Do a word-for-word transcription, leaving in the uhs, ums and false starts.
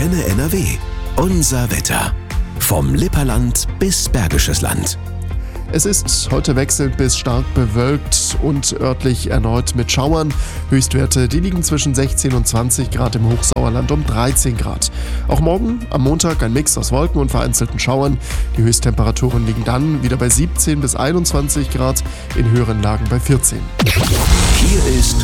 Antenne N R W. Unser Wetter. Vom Lipperland bis Bergisches Land. Es ist heute wechselnd bis stark bewölkt und örtlich erneut mit Schauern. Höchstwerte, die liegen zwischen sechzehn und zwanzig Grad, im Hochsauerland um dreizehn Grad. Auch morgen am Montag ein Mix aus Wolken und vereinzelten Schauern. Die Höchsttemperaturen liegen dann wieder bei siebzehn bis einundzwanzig Grad, in höheren Lagen bei vierzehn. Hier ist